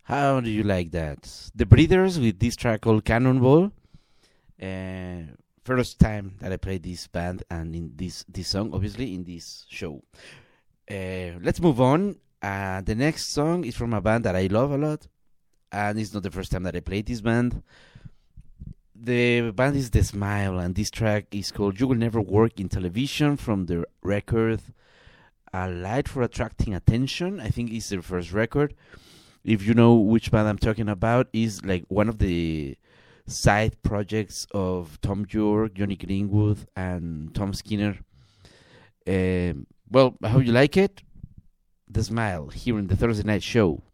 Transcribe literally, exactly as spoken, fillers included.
How do you like that? The Breeders with this track called Cannonball. Uh, first time that I played this band and in this this song, obviously in this show. Uh, let's move on. Uh, the next song is from a band that I love a lot, and it's not the first time that I played this band. The band is The Smile, and this track is called "You Will Never Work in Television" from the record "A Light for Attracting Attention." I think it's their first record. If you know which band I'm talking about, is like one of the side projects of Tom York, Johnny Greenwood, and Tom Skinner. Um, well, I hope you like it. The Smile here in the Thursday Night Show.